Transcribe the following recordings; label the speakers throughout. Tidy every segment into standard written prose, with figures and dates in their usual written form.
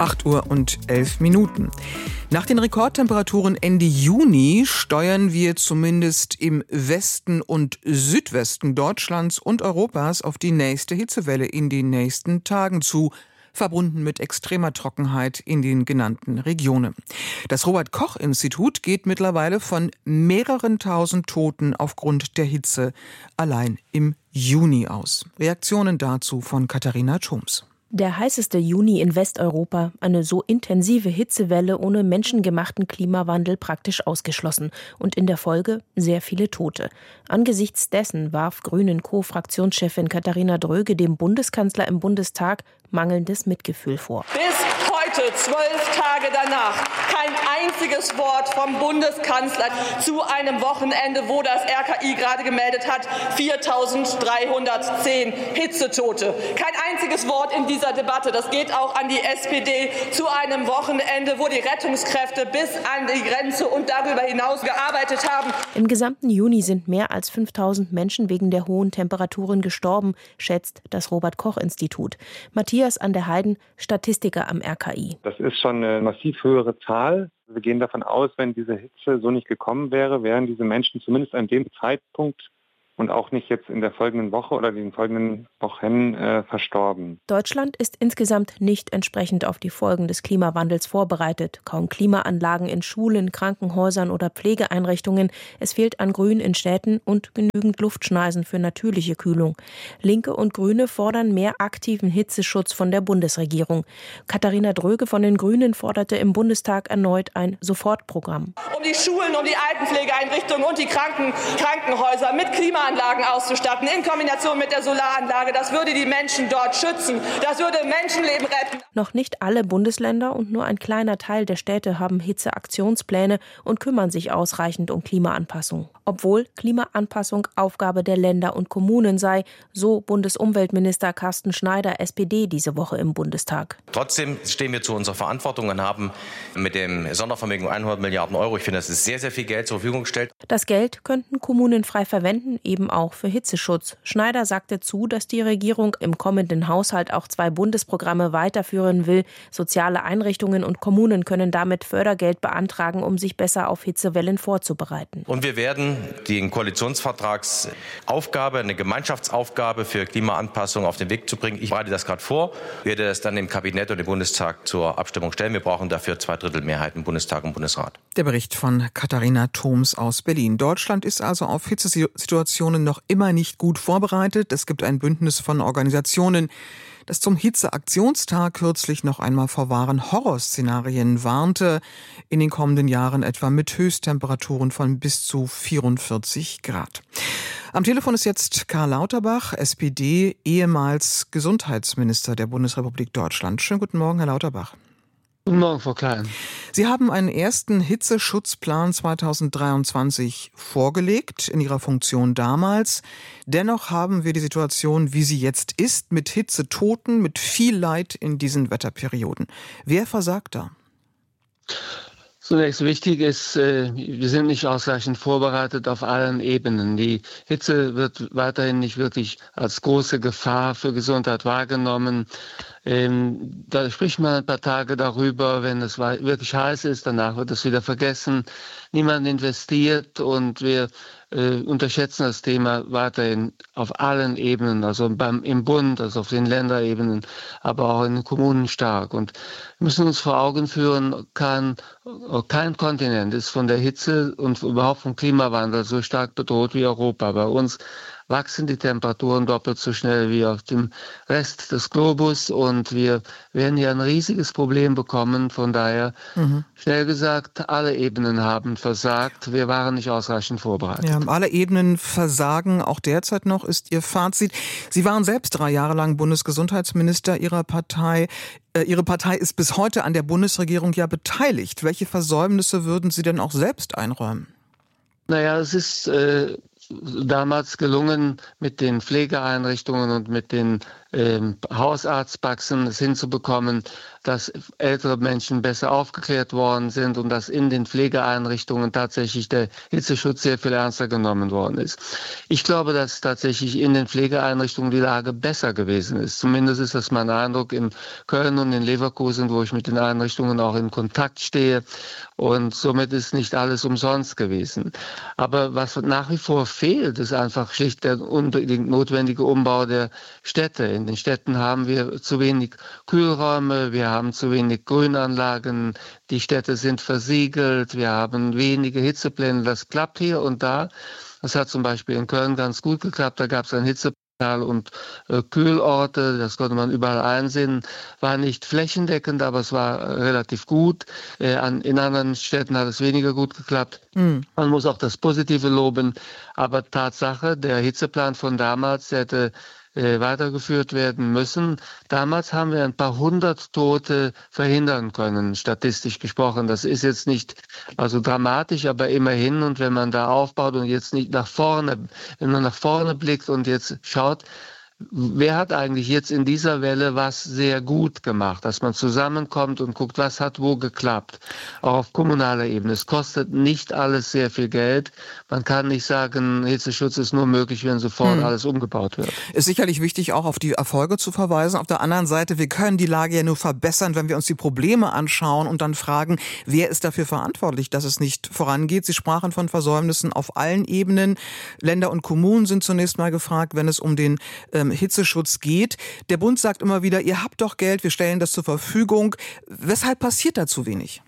Speaker 1: 8:11 Uhr. Nach den Rekordtemperaturen Ende Juni steuern wir zumindest im Westen und Südwesten Deutschlands und Europas auf die nächste Hitzewelle in den nächsten Tagen zu, verbunden mit extremer Trockenheit in den genannten Regionen. Das Robert-Koch-Institut geht mittlerweile von mehreren tausend Toten aufgrund der Hitze allein im Juni aus. Reaktionen dazu von Katharina Thoms.
Speaker 2: Der heißeste Juni in Westeuropa, eine so intensive Hitzewelle ohne menschengemachten Klimawandel praktisch ausgeschlossen und in der Folge sehr viele Tote. Angesichts dessen warf Grünen-Co-Fraktionschefin Katharina Dröge dem Bundeskanzler im Bundestag mangelndes Mitgefühl vor.
Speaker 3: Bis heute, 12 Tage danach, kein einziges Wort vom Bundeskanzler zu einem Wochenende, wo das RKI gerade gemeldet hat, 4.310 Hitzetote. Kein einziges Wort in dieser Debatte. Das geht auch an die SPD zu einem Wochenende, wo die Rettungskräfte bis an die Grenze und darüber hinaus gearbeitet haben.
Speaker 2: Im gesamten Juni sind mehr als 5.000 Menschen wegen der hohen Temperaturen gestorben, schätzt das Robert-Koch-Institut. Matthias an der Heiden, Statistiker am RKI.
Speaker 4: Das ist schon eine massiv höhere Zahl. Wir gehen davon aus, wenn diese Hitze so nicht gekommen wäre, wären diese Menschen zumindest an dem Zeitpunkt und auch nicht jetzt in der folgenden Woche oder den folgenden Wochen verstorben.
Speaker 2: Deutschland ist insgesamt nicht entsprechend auf die Folgen des Klimawandels vorbereitet. Kaum Klimaanlagen in Schulen, Krankenhäusern oder Pflegeeinrichtungen. Es fehlt an Grün in Städten und genügend Luftschneisen für natürliche Kühlung. Linke und Grüne fordern mehr aktiven Hitzeschutz von der Bundesregierung. Katharina Dröge von den Grünen forderte im Bundestag erneut ein Sofortprogramm.
Speaker 3: Um die Schulen, um die Altenpflegeeinrichtungen und die Krankenhäuser mit Klimaanlagen auszustatten, in Kombination mit der Solaranlage. Das würde die Menschen dort schützen. Das würde Menschenleben retten.
Speaker 2: Noch nicht alle Bundesländer und nur ein kleiner Teil der Städte haben Hitzeaktionspläne und kümmern sich ausreichend um Klimaanpassung. Obwohl Klimaanpassung Aufgabe der Länder und Kommunen sei, so Bundesumweltminister Carsten Schneider, SPD, diese Woche im Bundestag.
Speaker 5: Trotzdem stehen wir zu unserer Verantwortung und haben mit dem Sondervermögen 100 Milliarden Euro, ich finde, das ist sehr, sehr viel Geld zur Verfügung gestellt.
Speaker 2: Das Geld könnten Kommunen frei verwenden, eben auch für Hitzeschutz. Schneider sagte zu, dass die Regierung im kommenden Haushalt auch 2 Bundesprogramme weiterführen will. Soziale Einrichtungen und Kommunen können damit Fördergeld beantragen, um sich besser auf Hitzewellen vorzubereiten.
Speaker 5: Und wir werden die Koalitionsvertragsaufgabe, eine Gemeinschaftsaufgabe für Klimaanpassung auf den Weg zu bringen. Ich bereite das gerade vor, werde das dann im Kabinett und im Bundestag zur Abstimmung stellen. Wir brauchen dafür 2/3 Mehrheit im Bundestag und Bundesrat.
Speaker 1: Der Bericht von Katharina Thoms aus Berlin. Deutschland ist also auf Hitzesituationen noch immer nicht gut vorbereitet. Es gibt ein Bündnis von Organisationen, das zum Hitzeaktionstag kürzlich noch einmal vor wahren Horrorszenarien warnte, in den kommenden Jahren etwa mit Höchsttemperaturen von bis zu 44 Grad. Am Telefon ist jetzt Karl Lauterbach, SPD, ehemals Gesundheitsminister der Bundesrepublik Deutschland. Schönen guten Morgen, Herr Lauterbach.
Speaker 6: Guten Morgen, Frau Klein.
Speaker 1: Sie haben einen ersten Hitzeschutzplan 2023 vorgelegt, in Ihrer Funktion damals. Dennoch haben wir die Situation, wie sie jetzt ist, mit Hitzetoten, mit viel Leid in diesen Wetterperioden. Wer versagt da?
Speaker 6: Zunächst wichtig ist, wir sind nicht ausreichend vorbereitet auf allen Ebenen. Die Hitze wird weiterhin nicht wirklich als große Gefahr für Gesundheit wahrgenommen. Da spricht man ein paar Tage darüber, wenn es wirklich heiß ist, danach wird es wieder vergessen. Niemand investiert und wir unterschätzen das Thema weiterhin auf allen Ebenen, also im Bund, also auf den Länderebenen, aber auch in den Kommunen stark. Und wir müssen uns vor Augen führen, kein Kontinent ist von der Hitze und überhaupt vom Klimawandel so stark bedroht wie Europa. Bei uns wachsen die Temperaturen doppelt so schnell wie auf dem Rest des Globus und wir werden hier ein riesiges Problem bekommen. Von daher, schnell gesagt, alle Ebenen haben versagt. Wir waren nicht ausreichend vorbereitet.
Speaker 1: Ja, alle Ebenen versagen, auch derzeit noch, ist Ihr Fazit. Sie waren selbst 3 Jahre lang Bundesgesundheitsminister Ihrer Partei. Ihre Partei ist bis heute an der Bundesregierung ja beteiligt. Welche Versäumnisse würden Sie denn auch selbst einräumen?
Speaker 6: Naja, es ist damals gelungen, mit den Pflegeeinrichtungen und mit den Hausarztpraxen es hinzubekommen, dass ältere Menschen besser aufgeklärt worden sind und dass in den Pflegeeinrichtungen tatsächlich der Hitzeschutz sehr viel ernster genommen worden ist. Ich glaube, dass tatsächlich in den Pflegeeinrichtungen die Lage besser gewesen ist. Zumindest ist das mein Eindruck in Köln und in Leverkusen, wo ich mit den Einrichtungen auch in Kontakt stehe. Und somit ist nicht alles umsonst gewesen. Aber was nach wie vor fehlt, ist einfach schlicht der unbedingt notwendige Umbau der Städte. In den Städten haben wir zu wenig Kühlräume, wir haben zu wenig Grünanlagen, die Städte sind versiegelt, wir haben wenige Hitzepläne. Das klappt hier und da. Das hat zum Beispiel in Köln ganz gut geklappt. Da gab es ein Hitzeplan und Kühlorte, das konnte man überall einsehen, war nicht flächendeckend, aber es war relativ gut. In anderen Städten hat es weniger gut geklappt. Man muss auch das Positive loben, aber Tatsache, der Hitzeplan von damals, der hätte weitergeführt werden müssen. Damals haben wir ein paar hundert Tote verhindern können, statistisch gesprochen. Das ist jetzt nicht also dramatisch, aber immerhin. Und wenn man da aufbaut und jetzt nicht nach vorne, wenn man nach vorne blickt und jetzt schaut, wer hat eigentlich jetzt in dieser Welle was sehr gut gemacht, dass man zusammenkommt und guckt, was hat wo geklappt, auch auf kommunaler Ebene. Es kostet nicht alles sehr viel Geld. Man kann nicht sagen, Hitzeschutz ist nur möglich, wenn sofort alles umgebaut wird.
Speaker 1: Ist sicherlich wichtig, auch auf die Erfolge zu verweisen. Auf der anderen Seite, wir können die Lage ja nur verbessern, wenn wir uns die Probleme anschauen und dann fragen, wer ist dafür verantwortlich, dass es nicht vorangeht. Sie sprachen von Versäumnissen auf allen Ebenen. Länder und Kommunen sind zunächst mal gefragt, wenn es um den Hitzeschutz geht. Der Bund sagt immer wieder, ihr habt doch Geld, wir stellen das zur Verfügung. Weshalb passiert da zu wenig?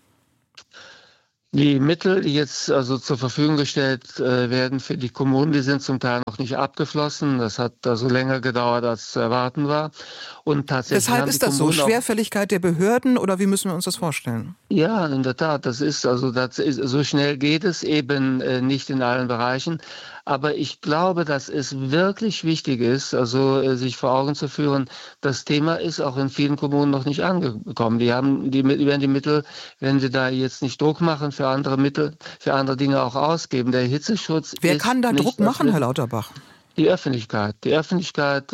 Speaker 6: Die Mittel, die jetzt also zur Verfügung gestellt werden für die Kommunen, die sind zum Teil noch nicht abgeflossen. Das hat also länger gedauert, als zu erwarten war. Und tatsächlich
Speaker 1: Weshalb ist das so? Schwerfälligkeit der Behörden oder wie müssen wir uns das vorstellen?
Speaker 6: Ja, in der Tat. So schnell geht es eben nicht in allen Bereichen. Aber ich glaube, dass es wirklich wichtig ist, also sich vor Augen zu führen, das Thema ist auch in vielen Kommunen noch nicht angekommen. Die werden die Mittel, wenn wir da jetzt nicht Druck machen, für andere Mittel, für andere Dinge auch ausgeben. Der Hitzeschutz.
Speaker 1: Wer kann da Druck machen, Herr Lauterbach?
Speaker 6: Die Öffentlichkeit. Die Öffentlichkeit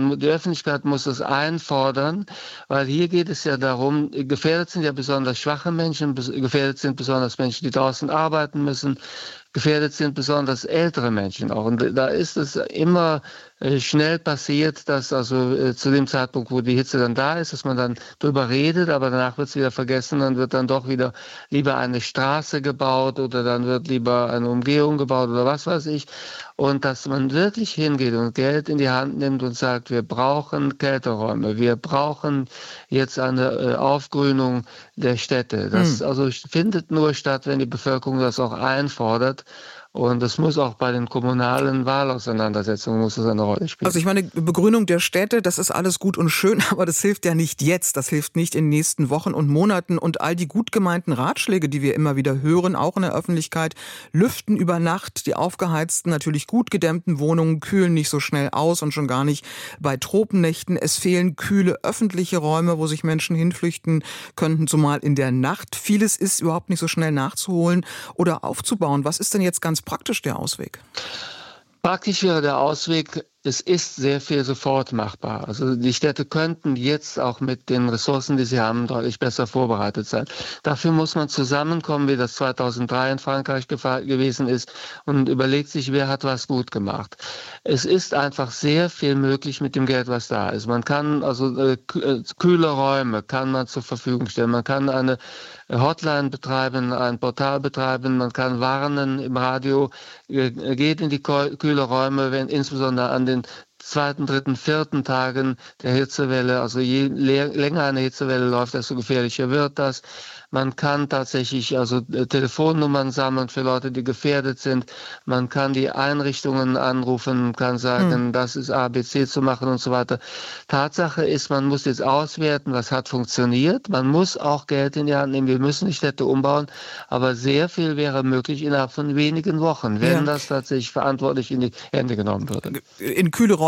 Speaker 6: muss das einfordern, weil hier geht es ja darum, gefährdet sind ja besonders schwache Menschen, gefährdet sind besonders Menschen, die draußen arbeiten müssen, gefährdet sind besonders ältere Menschen auch. Und da ist es immer schnell passiert, dass also zu dem Zeitpunkt, wo die Hitze dann da ist, dass man dann drüber redet, aber danach wird es wieder vergessen, dann wird dann doch wieder lieber eine Straße gebaut oder dann wird lieber eine Umgehung gebaut oder was weiß ich. Und dass man wirklich hingeht und Geld in die Hand nimmt und sagt, wir brauchen Kälteräume, wir brauchen jetzt eine Aufgrünung der Städte. Das also findet nur statt, wenn die Bevölkerung das auch einfordert. Und es muss auch bei den kommunalen Wahlauseinandersetzungen muss es eine Rolle spielen.
Speaker 1: Also ich meine, Begrünung der Städte, das ist alles gut und schön, aber das hilft ja nicht jetzt. Das hilft nicht in den nächsten Wochen und Monaten. Und all die gut gemeinten Ratschläge, die wir immer wieder hören, auch in der Öffentlichkeit, lüften über Nacht. Die aufgeheizten, natürlich gut gedämmten Wohnungen kühlen nicht so schnell aus und schon gar nicht bei Tropennächten. Es fehlen kühle öffentliche Räume, wo sich Menschen hinflüchten könnten, zumal in der Nacht. Vieles ist überhaupt nicht so schnell nachzuholen oder aufzubauen. Was ist denn jetzt ganz praktisch der Ausweg?
Speaker 6: Praktisch wäre der Ausweg, es ist sehr viel sofort machbar. Also die Städte könnten jetzt auch mit den Ressourcen, die sie haben, deutlich besser vorbereitet sein. Dafür muss man zusammenkommen, wie das 2003 in Frankreich gewesen ist und überlegt sich, wer hat was gut gemacht. Es ist einfach sehr viel möglich mit dem Geld, was da ist. Man kann also kühle Räume kann man zur Verfügung stellen. Man kann eine Hotline betreiben, ein Portal betreiben, man kann warnen im Radio, geht in die kühle Räume, wenn insbesondere an den 2., 3., 4. Tagen der Hitzewelle, also je länger eine Hitzewelle läuft, desto gefährlicher wird das. Man kann tatsächlich also Telefonnummern sammeln für Leute, die gefährdet sind. Man kann die Einrichtungen anrufen, kann sagen, das ist ABC zu machen und so weiter. Tatsache ist, man muss jetzt auswerten, was hat funktioniert. Man muss auch Geld in die Hand nehmen. Wir müssen die Städte umbauen. Aber sehr viel wäre möglich innerhalb von wenigen Wochen, wenn das tatsächlich verantwortlich in die Hände genommen würde.
Speaker 1: In kühle Räume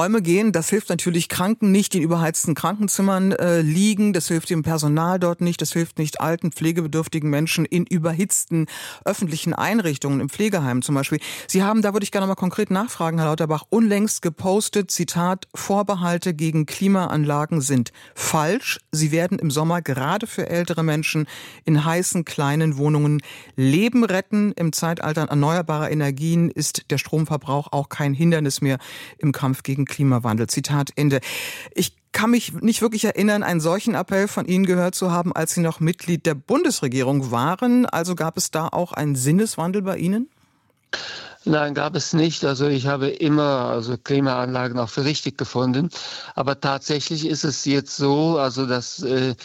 Speaker 1: Räume gehen. Das hilft natürlich Kranken nicht, die in überheizten Krankenzimmern liegen. Das hilft dem Personal dort nicht. Das hilft nicht alten, pflegebedürftigen Menschen in überhitzten öffentlichen Einrichtungen, im Pflegeheim zum Beispiel. Sie haben, da würde ich gerne mal konkret nachfragen, Herr Lauterbach, unlängst gepostet, Zitat, Vorbehalte gegen Klimaanlagen sind falsch. Sie werden im Sommer gerade für ältere Menschen in heißen, kleinen Wohnungen Leben retten. Im Zeitalter erneuerbarer Energien ist der Stromverbrauch auch kein Hindernis mehr im Kampf gegen Klimawandel. Zitat Ende. Ich kann mich nicht wirklich erinnern, einen solchen Appell von Ihnen gehört zu haben, als Sie noch Mitglied der Bundesregierung waren. Also gab es da auch einen Sinneswandel bei Ihnen?
Speaker 6: Nein, gab es nicht. Also ich habe immer Klimaanlagen auch für richtig gefunden. Aber tatsächlich ist es jetzt so, also dass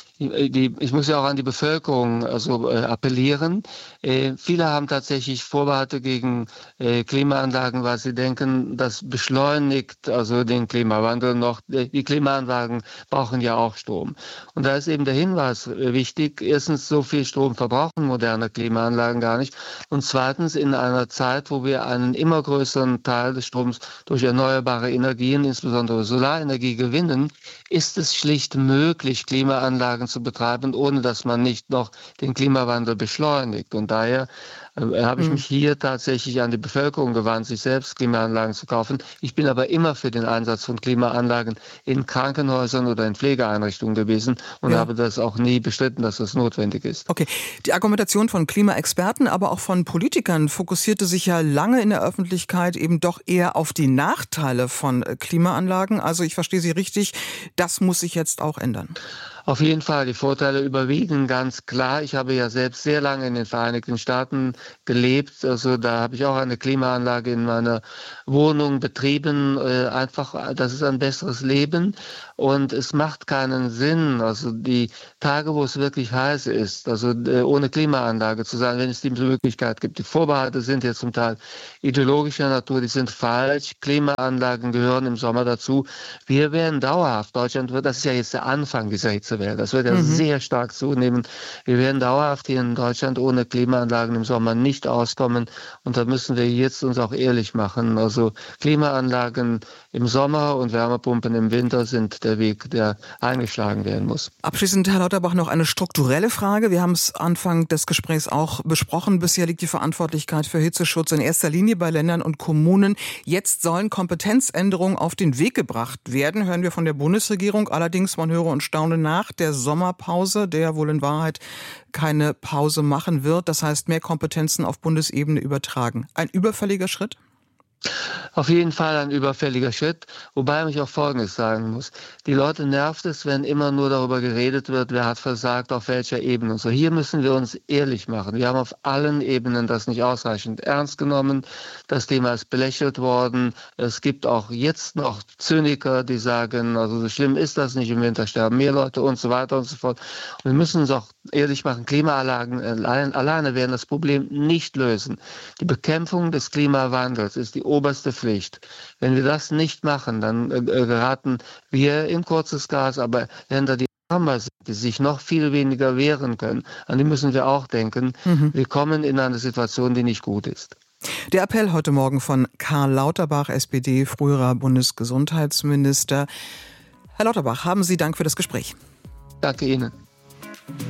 Speaker 6: ich muss ja auch an die Bevölkerung appellieren. Viele haben tatsächlich Vorbehalte gegen Klimaanlagen, weil sie denken, das beschleunigt also den Klimawandel noch. Die Klimaanlagen brauchen ja auch Strom. Und da ist eben der Hinweis wichtig. Erstens, so viel Strom verbrauchen moderne Klimaanlagen gar nicht. Und zweitens, in einer Zeit, wo wir einen immer größeren Teil des Stroms durch erneuerbare Energien, insbesondere Solarenergie, gewinnen, ist es schlicht möglich, Klimaanlagen zu betreiben, ohne dass man nicht noch den Klimawandel beschleunigt. Und daher habe ich mich hier tatsächlich an die Bevölkerung gewandt, sich selbst Klimaanlagen zu kaufen. Ich bin aber immer für den Einsatz von Klimaanlagen in Krankenhäusern oder in Pflegeeinrichtungen gewesen und habe das auch nie bestritten, dass das notwendig ist.
Speaker 1: Okay, die Argumentation von Klimaexperten, aber auch von Politikern fokussierte sich ja lange in der Öffentlichkeit eben doch eher auf die Nachteile von Klimaanlagen. Also ich verstehe Sie richtig, das muss sich jetzt auch ändern.
Speaker 6: Auf jeden Fall, die Vorteile überwiegen ganz klar. Ich habe ja selbst sehr lange in den Vereinigten Staaten gelebt. Also da habe ich auch eine Klimaanlage in meiner Wohnung betrieben. Einfach, das ist ein besseres Leben. Und es macht keinen Sinn, also die Tage, wo es wirklich heiß ist, also ohne Klimaanlage zu sein, wenn es die Möglichkeit gibt. Die Vorbehalte sind ja zum Teil ideologischer Natur, die sind falsch. Klimaanlagen gehören im Sommer dazu. Wir werden dauerhaft, Deutschland wird, das ist ja jetzt der Anfang dieser Hitzewelle, das wird ja sehr stark zunehmen. Wir werden dauerhaft hier in Deutschland ohne Klimaanlagen im Sommer nicht auskommen. Und da müssen wir jetzt uns auch ehrlich machen. Also Klimaanlagen im Sommer und Wärmepumpen im Winter sind der Weg, der eingeschlagen werden muss.
Speaker 1: Abschließend, Herr Lauterbach, noch eine strukturelle Frage. Wir haben es Anfang des Gesprächs auch besprochen. Bisher liegt die Verantwortlichkeit für Hitzeschutz in erster Linie bei Ländern und Kommunen. Jetzt sollen Kompetenzänderungen auf den Weg gebracht werden, hören wir von der Bundesregierung. Allerdings, man höre und staune, nach der Sommerpause, der wohl in Wahrheit keine Pause machen wird. Das heißt, mehr Kompetenzen auf Bundesebene übertragen. Ein überfälliger Schritt?
Speaker 6: Auf jeden Fall ein überfälliger Schritt, wobei ich auch Folgendes sagen muss. Die Leute nervt es, wenn immer nur darüber geredet wird, wer hat versagt, auf welcher Ebene und so. Hier müssen wir uns ehrlich machen. Wir haben auf allen Ebenen das nicht ausreichend ernst genommen. Das Thema ist belächelt worden. Es gibt auch jetzt noch Zyniker, die sagen, also so schlimm ist das nicht, im Winter sterben mehr Leute und so weiter und so fort. Und wir müssen uns auch ehrlich machen, Klimaanlagen alleine werden das Problem nicht lösen. Die Bekämpfung des Klimawandels ist die oberste Pflicht. Wenn wir das nicht machen, dann geraten wir in kurzes Gas, aber Länder, die ärmer sind, die sich noch viel weniger wehren können, an die müssen wir auch denken. Wir kommen in eine Situation, die nicht gut ist.
Speaker 1: Der Appell heute Morgen von Karl Lauterbach, SPD, früherer Bundesgesundheitsminister. Herr Lauterbach, haben Sie Dank für das Gespräch.
Speaker 6: Danke Ihnen.